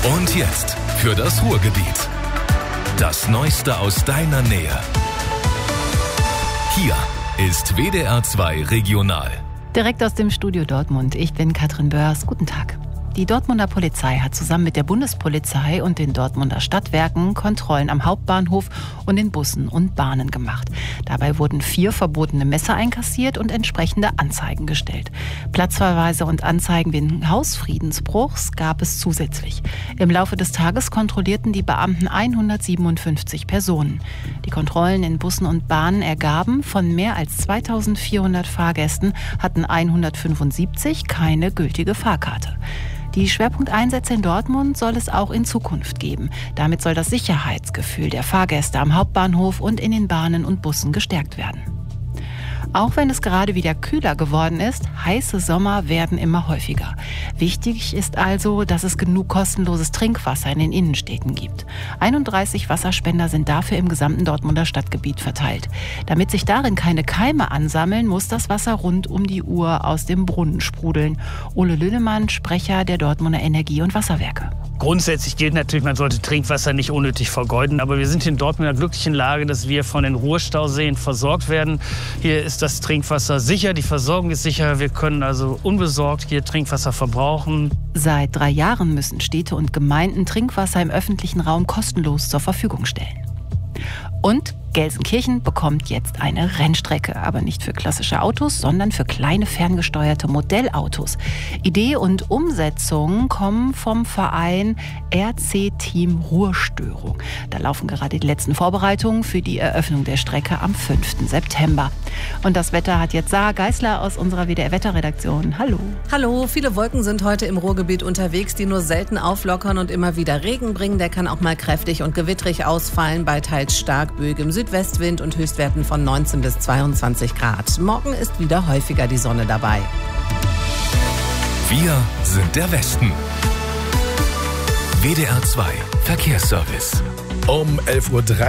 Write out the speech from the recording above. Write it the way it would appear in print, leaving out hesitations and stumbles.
Und jetzt für das Ruhrgebiet. Das Neueste aus deiner Nähe. Hier ist WDR 2 Regional. Direkt aus dem Studio Dortmund. Ich bin Katrin Börs. Guten Tag. Die Dortmunder Polizei hat zusammen mit der Bundespolizei und den Dortmunder Stadtwerken Kontrollen am Hauptbahnhof und in Bussen und Bahnen gemacht. Dabei wurden 4 verbotene Messer einkassiert und entsprechende Anzeigen gestellt. Platzverweise und Anzeigen wegen Hausfriedensbruchs gab es zusätzlich. Im Laufe des Tages kontrollierten die Beamten 157 Personen. Die Kontrollen in Bussen und Bahnen ergaben, von mehr als 2400 Fahrgästen hatten 175 keine gültige Fahrkarte. Die Schwerpunkteinsätze in Dortmund soll es auch in Zukunft geben. Damit soll das Sicherheitsgefühl der Fahrgäste am Hauptbahnhof und in den Bahnen und Bussen gestärkt werden. Auch wenn es gerade wieder kühler geworden ist, heiße Sommer werden immer häufiger. Wichtig ist also, dass es genug kostenloses Trinkwasser in den Innenstädten gibt. 31 Wasserspender sind dafür im gesamten Dortmunder Stadtgebiet verteilt. Damit sich darin keine Keime ansammeln, muss das Wasser rund um die Uhr aus dem Brunnen sprudeln. Ole Lünemann, Sprecher der Dortmunder Energie- und Wasserwerke. Grundsätzlich gilt natürlich, man sollte Trinkwasser nicht unnötig vergeuden. Aber wir sind hier in Dortmund in der glücklichen Lage, dass wir von den Ruhrstauseen versorgt werden. Hier ist das Trinkwasser sicher, die Versorgung ist sicher. Wir können also unbesorgt hier Trinkwasser verbrauchen. Seit 3 Jahren müssen Städte und Gemeinden Trinkwasser im öffentlichen Raum kostenlos zur Verfügung stellen. Und Gelsenkirchen bekommt jetzt eine Rennstrecke, aber nicht für klassische Autos, sondern für kleine ferngesteuerte Modellautos. Idee und Umsetzung kommen vom Verein RC Team Ruhrstörung. Da laufen gerade die letzten Vorbereitungen für die Eröffnung der Strecke am 5. September. Und das Wetter hat jetzt Sarah Geisler aus unserer WDR-Wetterredaktion. Hallo. Hallo, viele Wolken sind heute im Ruhrgebiet unterwegs, die nur selten auflockern und immer wieder Regen bringen. Der kann auch mal kräftig und gewittrig ausfallen bei teils stark böigem Südwestwind und Höchstwerten von 19 bis 22 Grad. Morgen ist wieder häufiger die Sonne dabei. Wir sind der Westen. WDR 2 Verkehrsservice. Um 11:30 Uhr